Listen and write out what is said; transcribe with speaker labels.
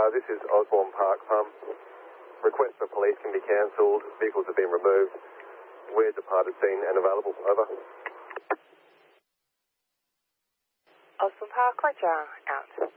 Speaker 1: This is Osborne Park. Request for police can be cancelled. Vehicles have been removed. We're departed scene and available. Over.
Speaker 2: Osborne Park, Roger, out.